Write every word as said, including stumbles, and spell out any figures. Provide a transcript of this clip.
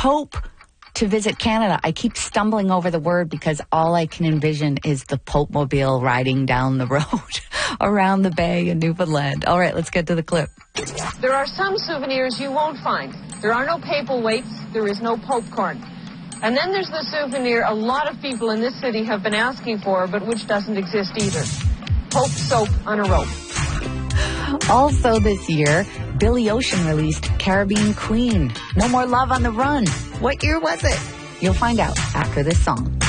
Pope to visit Canada. I keep stumbling over the word because all I can envision is the Pope mobile riding down the road around the bay in Newfoundland. All right, let's get to the clip. There are some souvenirs you won't find. There are no paperweights. There is no popcorn. And then there's the souvenir a lot of people in this city have been asking for, but which doesn't exist either. Pope soap on a rope. Also this year, Billy Ocean released Caribbean Queen. No More Love on the Run. What year was it? You'll find out after this song.